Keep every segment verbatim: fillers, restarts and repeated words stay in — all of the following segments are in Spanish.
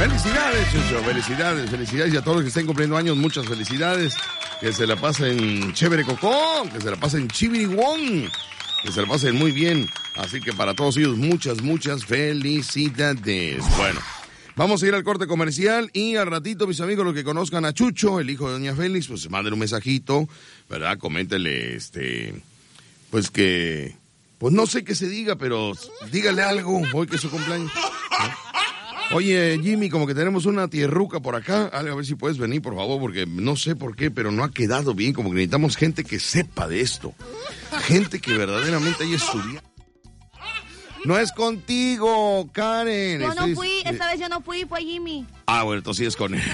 Felicidades, Chucho, felicidades, felicidades y a todos los que estén cumpliendo años, muchas felicidades. Que se la pasen chévere cocó, que se la pasen chiviriwón, que se la pasen muy bien. Así que para todos ellos, muchas, muchas felicidades. Bueno, vamos a ir al corte comercial y al ratito, mis amigos, los que conozcan a Chucho, el hijo de Doña Félix, pues manden un mensajito, ¿verdad? Coméntenle, este, pues que, pues no sé qué se diga, pero dígale algo, hoy que es su cumpleaños, ¿no? Oye, Jimmy, como que tenemos una tierruca por acá, a ver si puedes venir, por favor, porque no sé por qué, pero no ha quedado bien, como que necesitamos gente que sepa de esto, gente que verdaderamente haya estudiado. No es contigo, Karen. Yo Estoy... no fui, esta vez yo no fui, fue Jimmy. Ah, bueno, entonces sí es con él.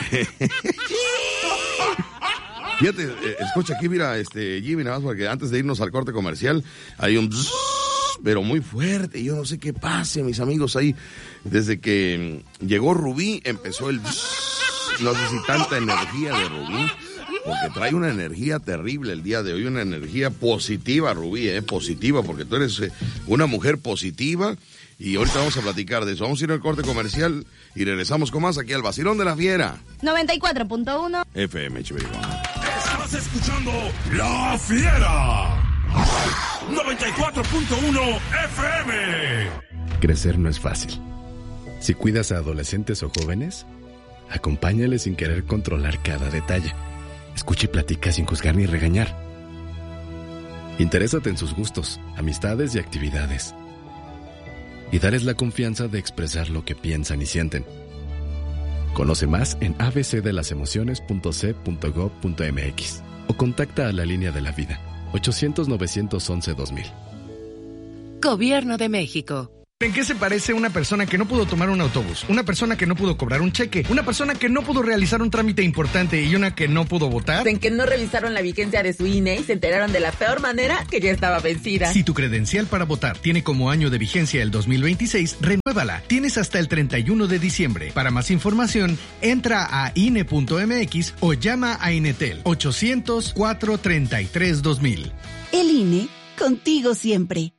Fíjate, eh, escucha aquí, mira, este, Jimmy, nada más porque antes de irnos al corte comercial, hay un... Bzz, pero muy fuerte, yo no sé qué pase, mis amigos, ahí, desde que llegó Rubí, empezó el... Bzz, no sé si tanta energía de Rubí, porque trae una energía terrible el día de hoy, una energía positiva, Rubí, eh, positiva, porque tú eres eh, una mujer positiva, y ahorita vamos a platicar de eso. Vamos a ir al corte comercial y regresamos con más aquí al Vacilón de la Fiera. noventa y cuatro punto uno F M, Chiviricón. Estás escuchando La Fiera. noventa y cuatro punto uno F M. Crecer no es fácil. Si cuidas a adolescentes o jóvenes, acompáñales sin querer controlar cada detalle. Escucha y platica sin juzgar ni regañar. Interésate en sus gustos, amistades y actividades. Y darles la confianza de expresar lo que piensan y sienten. Conoce más en a b c de las emociones punto c punto gov punto m x o contacta a la línea de la vida ochocientos, novecientos once, dos mil. Gobierno de México. ¿En qué se parece una persona que no pudo tomar un autobús? Una persona que no pudo cobrar un cheque, una persona que no pudo realizar un trámite importante y una que no pudo votar. En que no revisaron la vigencia de su I N E y se enteraron de la peor manera que ya estaba vencida. Si tu credencial para votar tiene como año de vigencia el dos mil veintiséis, renuévala. Tienes hasta el treinta y uno de diciembre. Para más información, entra a I N E punto m x o llama a Inetel ochocientos, cuatrocientos treinta y tres, dos mil. El I N E, contigo siempre.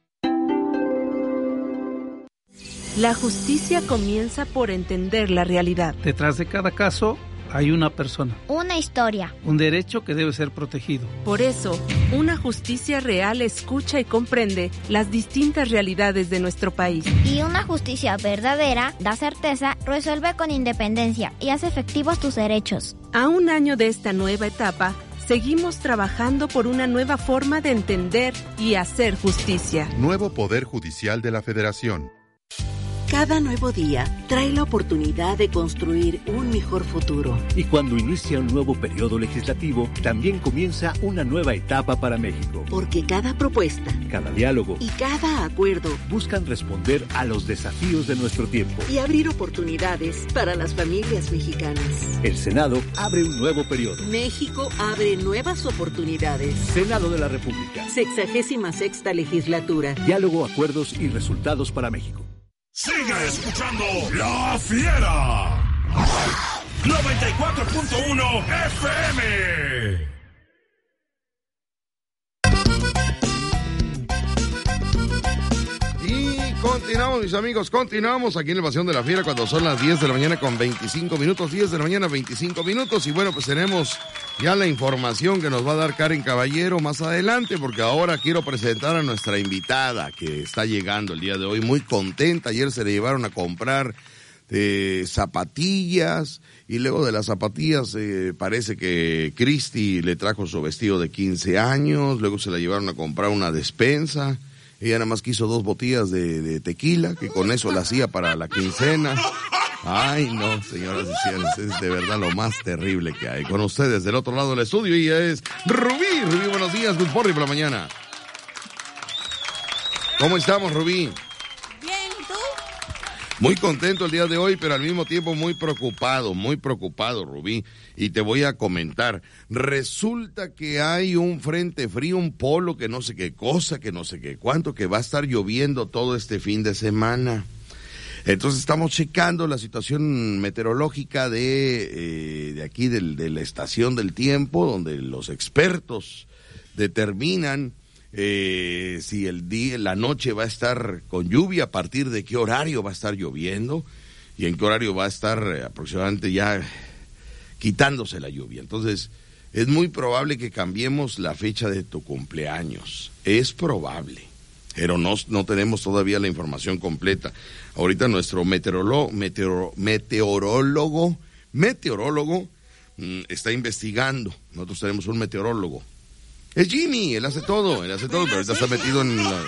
La justicia comienza por entender la realidad. Detrás de cada caso hay una persona. Una historia. Un derecho que debe ser protegido. Por eso, una justicia real escucha y comprende las distintas realidades de nuestro país. Y una justicia verdadera da certeza, resuelve con independencia y hace efectivos tus derechos. A un año de esta nueva etapa, seguimos trabajando por una nueva forma de entender y hacer justicia. Nuevo Poder Judicial de la Federación. Cada nuevo día trae la oportunidad de construir un mejor futuro. Y cuando inicia un nuevo periodo legislativo, también comienza una nueva etapa para México. Porque cada propuesta, cada diálogo y cada acuerdo buscan responder a los desafíos de nuestro tiempo y abrir oportunidades para las familias mexicanas. El Senado abre un nuevo periodo. México abre nuevas oportunidades. Senado de la República. Sexagésima sexta legislatura. Diálogo, acuerdos y resultados para México. Sigue escuchando La Fiera. noventa y cuatro punto uno F M. Y continuamos, mis amigos, continuamos aquí en el Vacilón de la Fiera cuando son las diez de la mañana con veinticinco minutos, diez de la mañana, veinticinco minutos. Y bueno, pues tenemos ya la información que nos va a dar Karen Caballero más adelante, porque ahora quiero presentar a nuestra invitada que está llegando el día de hoy, muy contenta. Ayer se le llevaron a comprar eh, zapatillas y luego de las zapatillas eh, parece que Cristi le trajo su vestido de quince años, luego se la llevaron a comprar una despensa. Ella nada más quiso dos botellas de, de tequila, que con eso la hacía para la quincena. Ay, no, señoras y señores, es de verdad lo más terrible que hay. Con ustedes del otro lado del estudio, y ella es Rubí. Rubí, buenos días, good morning por la mañana. ¿Cómo estamos, Rubí? Bien, ¿y tú? Muy contento el día de hoy, pero al mismo tiempo muy preocupado, muy preocupado, Rubí. Y te voy a comentar, resulta que hay un frente frío, un polo, que no sé qué cosa, que no sé qué cuánto, que va a estar lloviendo todo este fin de semana. Entonces estamos checando la situación meteorológica de, eh, de aquí, del, de la estación del tiempo, donde los expertos determinan eh, si el día, la noche va a estar con lluvia, a partir de qué horario va a estar lloviendo. y en qué horario va a estar eh, aproximadamente ya quitándose la lluvia. Entonces, es muy probable que cambiemos la fecha de tu cumpleaños. Es probable, pero no, no tenemos todavía la información completa. Ahorita nuestro meteorólogo, meteoro, meteorólogo, meteorólogo mmm, está investigando. Nosotros tenemos un meteorólogo. Es Jimmy, él hace todo, él hace todo, pero ahorita está metido en la...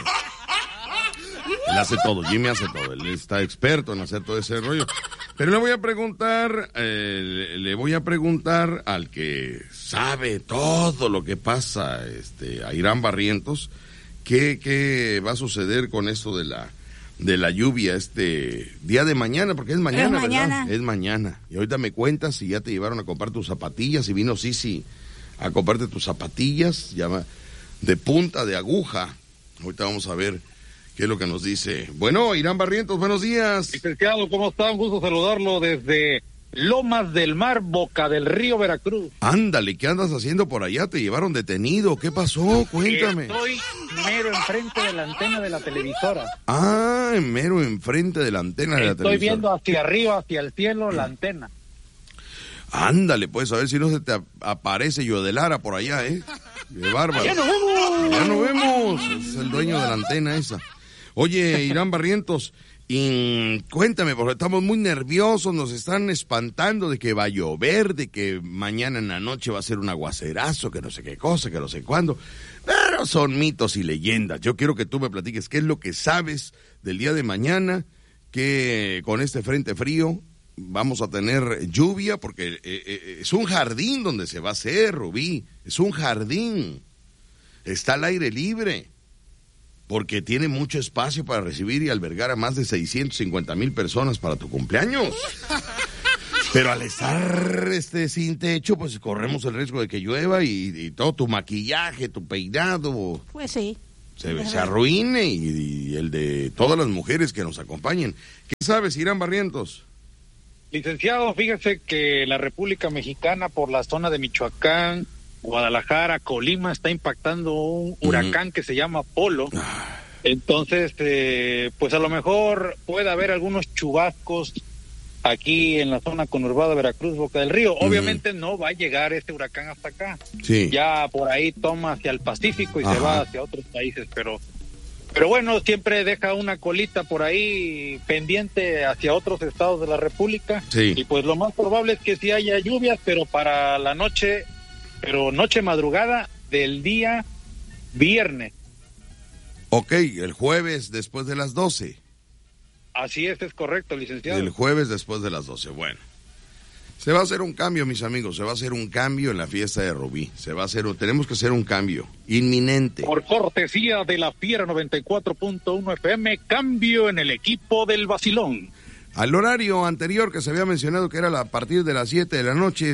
Él hace todo, Jimmy hace todo, él está experto en hacer todo ese rollo. Pero le voy a preguntar, eh, le voy a preguntar al que sabe todo lo que pasa, este, a Irán Barrientos, qué, qué va a suceder con esto de la, de la lluvia este día de mañana, porque es mañana, es mañana. ¿verdad? Es mañana. Y ahorita me cuentas si ya te llevaron a comprar tus zapatillas, si vino Sisi a comprarte tus zapatillas, llama de punta, de aguja. Ahorita vamos a ver qué es lo que nos dice. Bueno, Irán Barrientos, buenos días. Licenciado, ¿cómo está? Un gusto saludarlo desde Lomas del Mar, Boca del Río, Veracruz. Ándale, ¿qué andas haciendo por allá? ¿Te llevaron detenido? ¿Qué pasó? Cuéntame. Estoy mero enfrente de la antena de la televisora. Ah, mero enfrente de la antena de la televisora. Estoy viendo hacia arriba, hacia el cielo, la antena. Ándale, pues, a ver si no se te aparece Yodelara por allá, ¿eh? Qué bárbaro. ¡Ya nos vemos! Ya nos vemos. Es el dueño de la antena esa. Oye, Irán Barrientos, y cuéntame, porque estamos muy nerviosos, nos están espantando de que va a llover, de que mañana en la noche va a ser un aguacerazo, que no sé qué cosa, que no sé cuándo, pero son mitos y leyendas. Yo quiero que tú me platiques qué es lo que sabes del día de mañana, que con este frente frío vamos a tener lluvia, porque eh, eh, es un jardín donde se va a hacer, Rubí, es un jardín, está al aire libre, porque tiene mucho espacio para recibir y albergar a más de seiscientos cincuenta mil personas para tu cumpleaños. Pero al estar este sin techo, pues corremos el riesgo de que llueva y, y todo tu maquillaje, tu peinado, pues sí, se, se arruine y, y el de todas las mujeres que nos acompañen. ¿Qué sabes, Irán Barrientos? Licenciado, fíjese que la República Mexicana, por la zona de Michoacán, Guadalajara, Colima, está impactando un huracán uh-huh. que se llama Polo. Entonces, eh, pues a lo mejor puede haber algunos chubascos aquí en la zona conurbada Veracruz, Boca del Río. Uh-huh. Obviamente no va a llegar este huracán hasta acá. Sí. Ya por ahí toma hacia el Pacífico y Ajá. se va hacia otros países, pero... Pero bueno, siempre deja una colita por ahí pendiente hacia otros estados de la República. Sí. Y pues lo más probable es que sí haya lluvias, pero para la noche, pero noche madrugada del día viernes. Ok, el jueves después de las doce. Así es, es correcto, licenciado. El jueves después de las doce, bueno. Se va a hacer un cambio, mis amigos, se va a hacer un cambio en la fiesta de Rubí. Se va a hacer, tenemos que hacer un cambio inminente. Por cortesía de la Fiera noventa y cuatro punto uno F M, cambio en el equipo del Vacilón. Al horario anterior que se había mencionado que era a partir de las siete de la noche,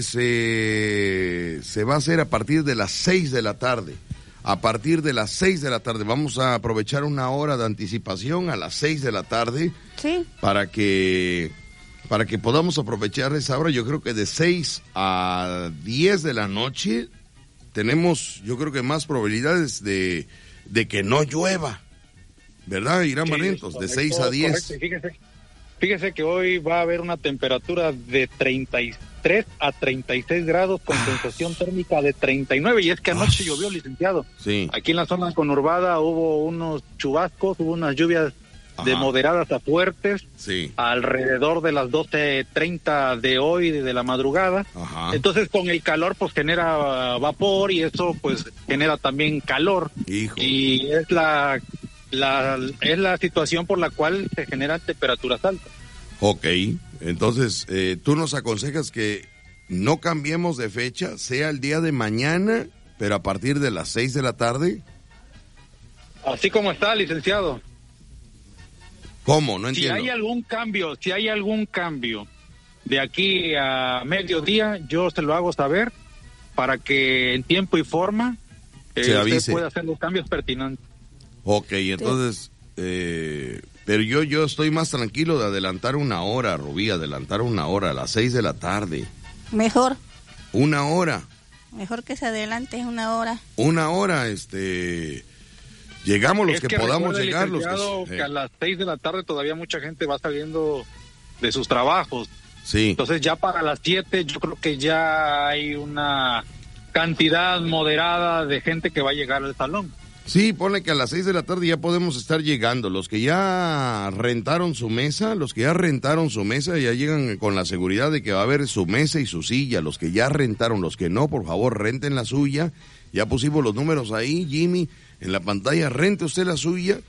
se, se va a hacer a partir de las seis de la tarde. A partir de las seis de la tarde. Vamos a aprovechar una hora de anticipación a las seis de la tarde. Sí. Para que... Para que podamos aprovechar esa hora. Yo creo que de seis a diez de la noche tenemos, yo creo que más probabilidades de, de que no llueva, ¿verdad, Irán sí, Barrientos? De seis a diez. Fíjese, fíjese que hoy va a haber una temperatura de treinta y tres a treinta y seis grados con ah. sensación térmica de treinta y nueve, y es que anoche ah. llovió, licenciado. Sí. Aquí en la zona conurbada hubo unos chubascos, hubo unas lluvias de Ajá. moderadas a fuertes, sí. alrededor de las doce treinta de hoy, de la madrugada. Ajá. Entonces con el calor pues genera vapor y eso pues genera también calor. Hijo. Y es la, la, es la situación por la cual se generan temperaturas altas. Ok, entonces eh, tú nos aconsejas que no cambiemos de fecha, sea el día de mañana, pero a partir de las seis de la tarde. Así como está, licenciado. ¿Cómo? No entiendo. Si hay algún cambio, si hay algún cambio de aquí a mediodía, yo se lo hago saber para que en tiempo y forma eh, se avise. Usted pueda hacer los cambios pertinentes. Ok, entonces, eh, pero yo yo estoy más tranquilo de adelantar una hora, Rubí, adelantar una hora, a las seis de la tarde. Mejor. Una hora. Mejor que se adelante una hora. Una hora, este... Llegamos los es que, que podamos llegar. Los que, que, que a las seis de la tarde todavía mucha gente va saliendo de sus trabajos. Sí. Entonces ya para las siete yo creo que ya hay una cantidad moderada de gente que va a llegar al salón. Sí, ponle que a las seis de la tarde ya podemos estar llegando. Los que ya rentaron su mesa, los que ya rentaron su mesa ya llegan con la seguridad de que va a haber su mesa y su silla. Los que ya rentaron, los que no, por favor, renten la suya. Ya pusimos los números ahí, Jimmy, en la pantalla. Rente usted la suya.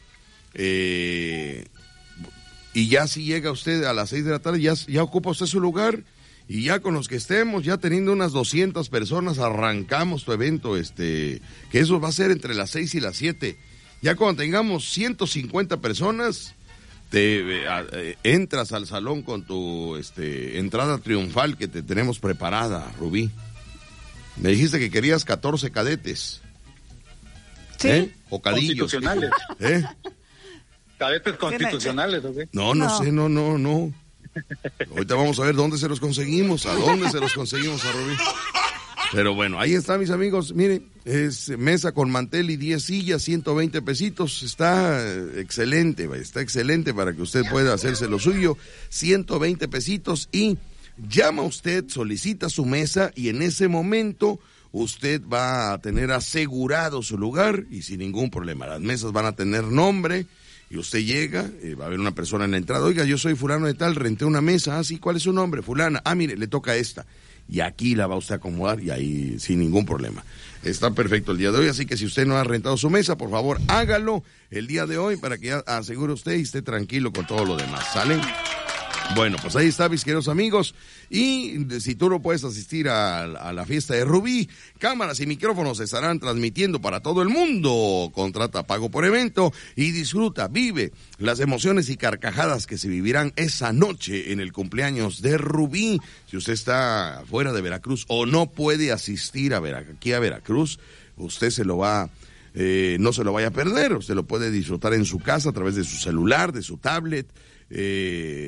Eh, y ya si llega usted a las seis de la tarde, ya, ya ocupa usted su lugar. Y ya con los que estemos, ya teniendo unas doscientas personas, arrancamos tu evento, este, que eso va a ser entre las seis y las siete. Ya cuando tengamos ciento cincuenta personas, te eh, entras al salón con tu este, entrada triunfal que te tenemos preparada, Rubí. Me dijiste que querías catorce cadetes. Sí. ¿Eh? O cadillos. Constitucionales. ¿Eh? Cadetes constitucionales, ¿ok? No, no, no sé, no, no, no. Ahorita vamos a ver dónde se los conseguimos, a dónde se los conseguimos a Rubí. Pero bueno, ahí está, mis amigos. Miren, es mesa con mantel y diez sillas, ciento veinte pesitos. Está excelente, está excelente para que usted pueda hacerse lo suyo. ciento veinte pesitos y llama usted, solicita su mesa y en ese momento usted va a tener asegurado su lugar y sin ningún problema. Las mesas van a tener nombre. Y usted llega, eh, va a haber una persona en la entrada, oiga, yo soy fulano de tal, renté una mesa, ah, sí, ¿cuál es su nombre? Fulana, ah, mire, le toca esta. Y aquí la va usted a acomodar y ahí sin ningún problema. Está perfecto el día de hoy, así que si usted no ha rentado su mesa, por favor, hágalo el día de hoy para que ya asegure usted y esté tranquilo con todo lo demás, ¿sale? Bueno, pues ahí está, mis queridos amigos. Y si tú no puedes asistir a, a la fiesta de Rubí, cámaras y micrófonos estarán transmitiendo para todo el mundo. Contrata pago por evento y disfruta, vive las emociones y carcajadas que se vivirán esa noche en el cumpleaños de Rubí. Si usted está fuera de Veracruz o no puede asistir a Vera, aquí a Veracruz, usted se lo va... Eh, no se lo vaya a perder, usted lo puede disfrutar en su casa a través de su celular, de su tablet, eh...